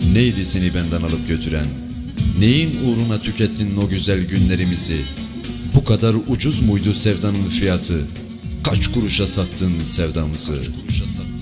Neydi seni benden alıp götüren? Neyin uğruna tükettin o güzel günlerimizi? Bu kadar ucuz muydu sevdanın fiyatı? Kaç kuruşa sattın sevdamızı?